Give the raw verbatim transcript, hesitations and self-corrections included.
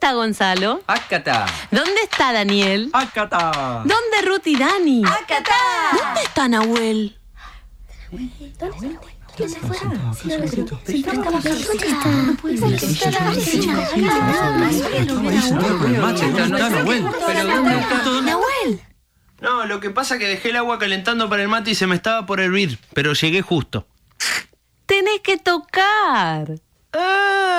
está Gonzalo? Acatá. ¿Dónde está Daniel? Acatá. ¿Dónde Ruth y Dani? ¡Acatá! ¿Dónde está Nahuel? ¿Dónde ¿Qué se fue? Nahuel. No, lo que pasa es que dejé el agua calentando para el mate y se me estaba por hervir, pero llegué justo. Tenés que tocar. ¡Ah!